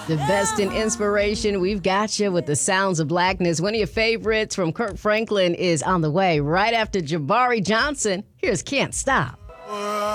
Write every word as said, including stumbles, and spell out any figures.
The best in inspiration. We've got you with the sounds of blackness. One of your favorites from Kirk Franklin is on the way right after Jabari Johnson. Here's Can't Stop.